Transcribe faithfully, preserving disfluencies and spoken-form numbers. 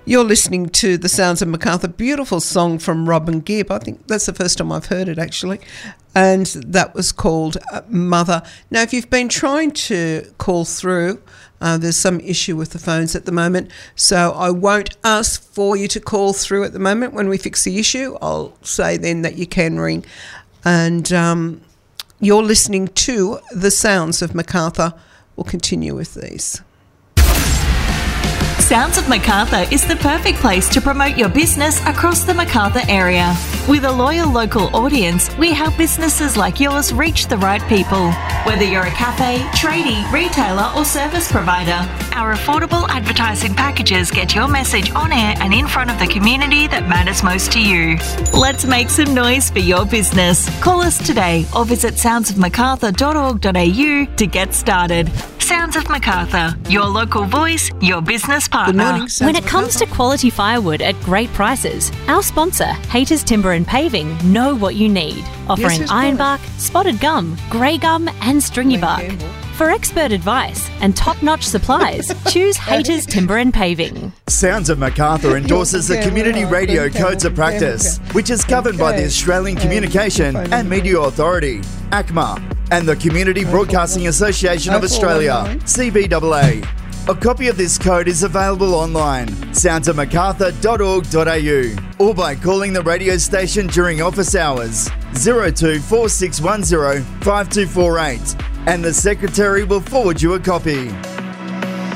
You're listening to The Sounds of Macarthur, beautiful song from Robin Gibb. I think that's the first time I've heard it, actually. And that was called uh, Mother. Now, if you've been trying to call through, uh, there's some issue with the phones at the moment, so I won't ask for you to call through at the moment. When we fix the issue, I'll say then that you can ring. And um, you're listening to The Sounds of Macarthur. We'll continue with these. Sounds of Macarthur is the perfect place to promote your business across the Macarthur area. With a loyal local audience, we help businesses like yours reach the right people. Whether you're a cafe, tradie, retailer or service provider, our affordable advertising packages get your message on air and in front of the community that matters most to you. Let's make some noise for your business. Call us today or visit sounds of macarthur dot org dot a u to get started. Sounds of Macarthur, your local voice, your business partner. Good morning, When it comes to quality firewood at great prices, our sponsor, Haters Timber and Paving, know what you need. Offering yes, ironbark, spotted gum, grey gum and stringy bark. For expert advice and top-notch supplies, choose Haters Timber and Paving. Sounds of Macarthur endorses the Community Radio Codes of Practice, which is governed by the Australian Communication and Media Authority, A C M A, and the Community Broadcasting Association of Australia, C B A A. A copy of this code is available online, sounds of macarthur dot org dot a u, or by calling the radio station during office hours, zero two four six one zero five two four eight, and the Secretary will forward you a copy.